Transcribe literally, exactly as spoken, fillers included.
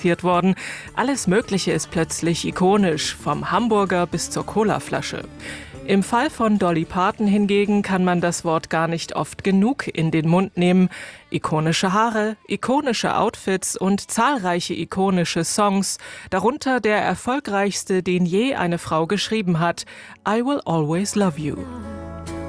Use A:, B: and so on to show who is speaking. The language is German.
A: worden. Alles Mögliche ist plötzlich ikonisch, vom Hamburger bis zur Colaflasche. Im Fall von Dolly Parton hingegen kann man das Wort gar nicht oft genug in den Mund nehmen. Ikonische Haare, ikonische Outfits und zahlreiche ikonische Songs, darunter der erfolgreichste, den je eine Frau geschrieben hat, I Will Always Love You.